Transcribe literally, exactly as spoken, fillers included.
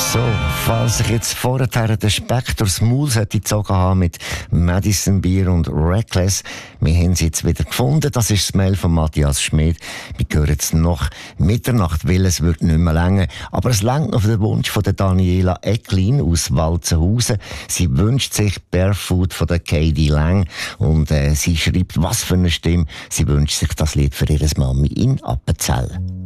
So, falls ich jetzt vorher den Speck durchs Maul gezogen haben mit Madison Beer und Reckless, wir haben sie jetzt wieder gefunden. Das ist das Mail von Matthias Schmid. Wir hören jetzt noch Mitternacht, weil es wird nicht mehr länger. Aber es längt noch für den Wunsch von der Daniela Ecklin aus Walzenhausen. Sie wünscht sich Barefoot von der Katie Lang und äh, sie schreibt, was für eine Stimme. Sie wünscht sich das Lied für ihre Mami in Appenzell.